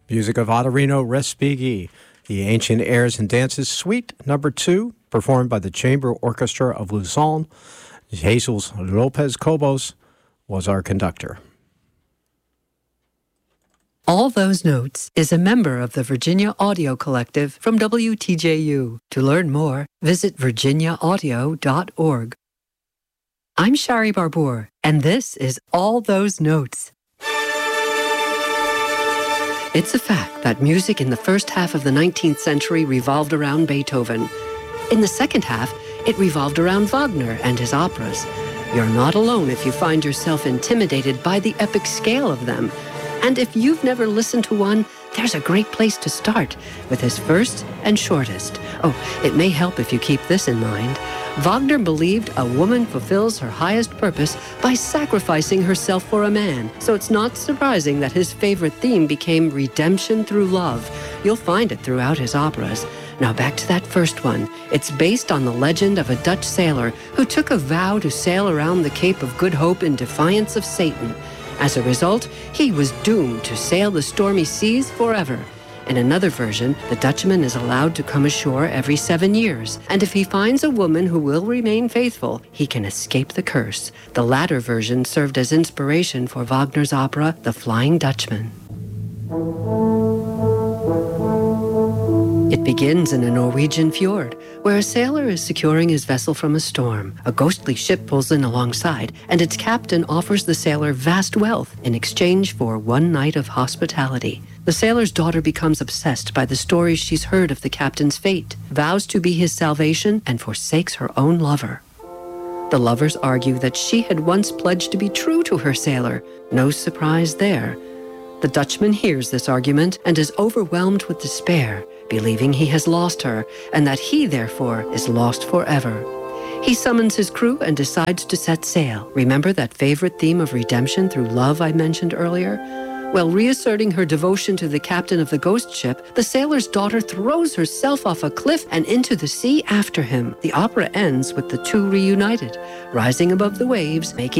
Music of Ottorino Respighi, the Ancient Airs and Dances Suite Number 2, performed by the Chamber Orchestra of Lausanne. Jesus Lopez Cobos was our conductor. All Those Notes is a member of the Virginia Audio Collective from WTJU. To learn more, visit virginiaaudio.org. I'm Shari Barbour, and this is All Those Notes. It's a fact that music in the first half of the 19th century revolved around Beethoven. In the second half, it revolved around Wagner and his operas. You're not alone if you find yourself intimidated by the epic scale of them. And if you've never listened to one, there's a great place to start with his first and shortest. Oh, it may help if you keep this in mind. Wagner believed a woman fulfills her highest purpose by sacrificing herself for a man. So it's not surprising that his favorite theme became redemption through love. You'll find it throughout his operas. Now back to that first one. It's based on the legend of a Dutch sailor who took a vow to sail around the Cape of Good Hope in defiance of Satan. As a result, he was doomed to sail the stormy seas forever. In another version, the Dutchman is allowed to come ashore every 7 years, and if he finds a woman who will remain faithful, he can escape the curse. The latter version served as inspiration for Wagner's opera, The Flying Dutchman. It begins in a Norwegian fjord, where a sailor is securing his vessel from a storm. A ghostly ship pulls in alongside, and its captain offers the sailor vast wealth in exchange for one night of hospitality. The sailor's daughter becomes obsessed by the stories she's heard of the captain's fate, vows to be his salvation, and forsakes her own lover. The lovers argue that she had once pledged to be true to her sailor. No surprise there. The Dutchman hears this argument and is overwhelmed with despair, believing he has lost her and that he, therefore, is lost forever. He summons his crew and decides to set sail. Remember that favorite theme of redemption through love I mentioned earlier? While reasserting her devotion to the captain of the ghost ship, the sailor's daughter throws herself off a cliff and into the sea after him. The opera ends with the two reunited, rising above the waves, making